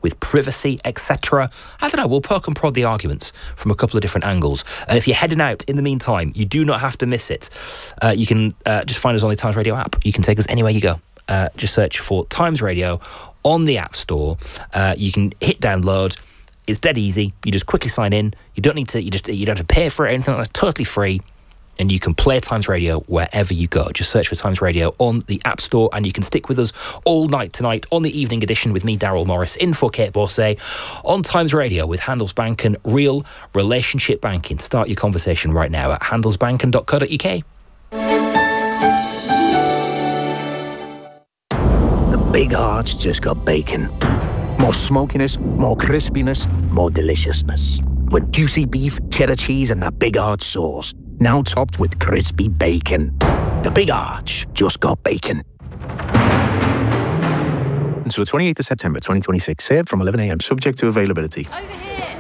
with privacy, etc. I don't know, we'll poke and prod the arguments from a couple of different angles. And if you're heading out in the meantime, you do not have to miss it. You can just find us on the Times Radio app. You can take us anywhere you go. Just search for Times Radio on the App Store. You can hit download. It's dead easy. You just quickly sign in. You don't need to. You don't have to pay for it or anything like that. It's totally free, and you can play Times Radio wherever you go. Just search for Times Radio on the App Store, and you can stick with us all night tonight on the evening edition with me, Daryl Morris, in for Kate Borsay on Times Radio with Handelsbanken, real relationship banking. Start your conversation right now at handelsbanken.co.uk. The Big Arch just got bacon. More smokiness, more crispiness, more deliciousness. With juicy beef, cheddar cheese, and that Big Arch sauce. Now topped with crispy bacon. The Big Arch just got bacon. Until the 28th of September 2026. Served from 11 a.m. Subject to availability. Over here.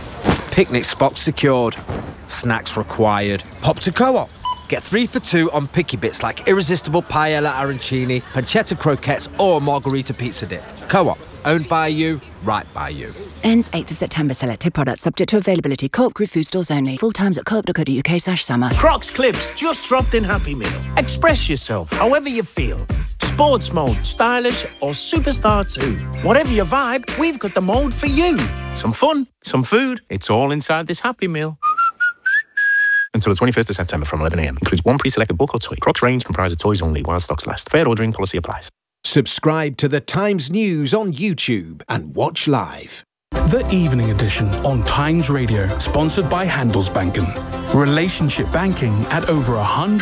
Picnic spots secured. Snacks required. Pop to Co-op. Get 3 for 2 on picky bits like irresistible paella arancini, pancetta croquettes, or margarita pizza dip. Co-op. Owned by you, right by you. Ends 8th of September. Selected products subject to availability. Co-op Group food stores only. Full times at co-op.co.uk/summer. Crocs Clips just dropped in Happy Meal. Express yourself however you feel. Sports mode, stylish, or superstar too. Whatever your vibe, we've got the mode for you. Some fun, some food. It's all inside this Happy Meal. Until the 21st of September from 11 a.m. Includes one pre-selected book or toy. Crocs range comprises toys only while stocks last. Fair ordering policy applies. Subscribe to the Times News on YouTube and watch live. The Evening Edition on Times Radio, sponsored by Handelsbanken. Relationship banking at over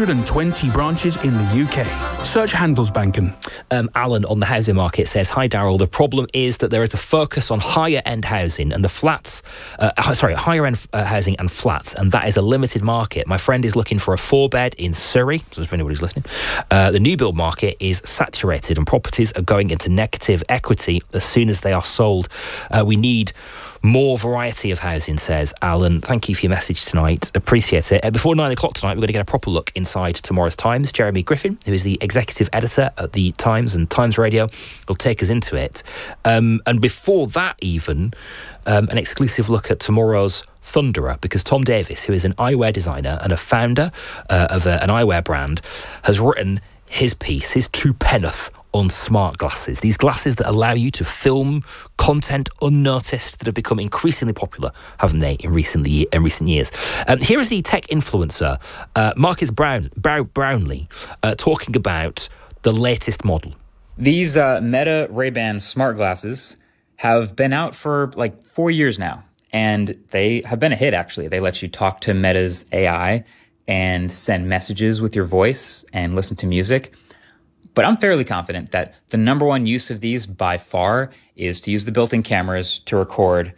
120 branches in the UK. Search Handelsbanken. Alan on the housing market says, "Hi Daryl, the problem is that there is a focus on higher end housing and the flats, higher end housing and flats, and that is a limited market. My friend is looking for a 4-bed in Surrey, so if anybody's listening. The new build market is saturated and properties are going into negative equity as soon as they are sold. We need more variety of housing," says Alan. Thank you for your message tonight. Appreciate it. Before 9 o'clock tonight, we're going to get a proper look inside tomorrow's Times. Jeremy Griffin, who is the executive editor at the Times and Times Radio, will take us into it. And before that even, an exclusive look at tomorrow's Thunderer, because Tom Davis, who is an eyewear designer and a founder of an eyewear brand, has written his piece, his two penneth on smart glasses. These glasses that allow you to film content unnoticed that have become increasingly popular, haven't they, in recent years. Here is the tech influencer, Marcus Brownlee, talking about the latest model. These Meta Ray-Ban smart glasses have been out for like 4 years now, and they have been a hit, actually. They let you talk to Meta's AI and send messages with your voice and listen to music. But I'm fairly confident that the number one use of these by far is to use the built-in cameras to record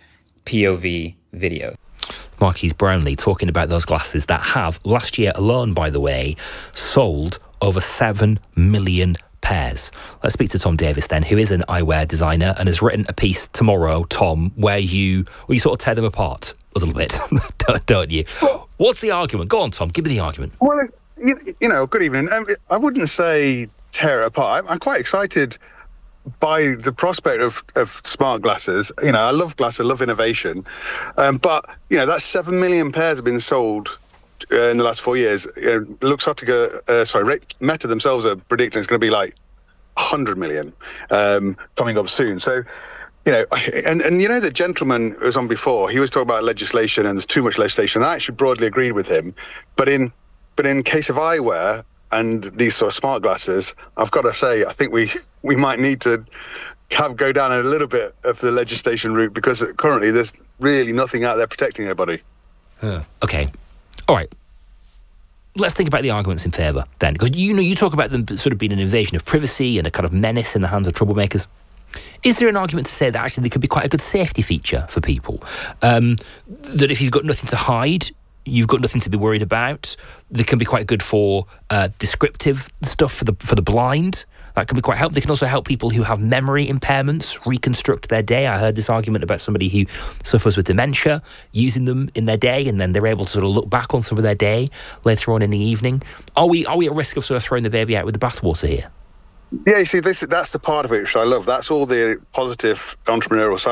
POV video. Marquise Brownlee talking about those glasses that have, last year alone, by the way, sold over 7 million pairs. Let's speak to Tom Davis then, who is an eyewear designer and has written a piece tomorrow, Tom, where you sort of tear them apart a little bit, don't you? What's the argument? Go on, Tom, give me the argument. Well, you know, good evening. I wouldn't say tear it apart. I'm quite excited by the prospect of smart glasses. You know, I love glass, I love innovation. But, you know, that 7 million pairs have been sold in the last 4 years. Meta themselves are predicting it's going to be like 100 million coming up soon. So, you know, and you know, the gentleman who was on before, he was talking about legislation and there's too much legislation. I actually broadly agreed with him. But in case of eyewear and these sort of smart glasses, I've got to say, I think we might need to go down a little bit of the legislation route, because currently there's really nothing out there protecting anybody. Okay. All right. Let's think about the arguments in favour then, because you talk about them sort of being an invasion of privacy and a kind of menace in the hands of troublemakers. Is there an argument to say that actually they could be quite a good safety feature for people? That if you've got nothing to hide, you've got nothing to be worried about. They can be quite good for descriptive stuff for the blind. That can be quite helpful. They can also help people who have memory impairments reconstruct their day. I heard this argument about somebody who suffers with dementia using them in their day, and then they're able to sort of look back on some of their day later on in the evening. Are we at risk of sort of throwing the baby out with the bathwater here? Yeah, you see, that's the part of it which I love. That's all the positive entrepreneurial side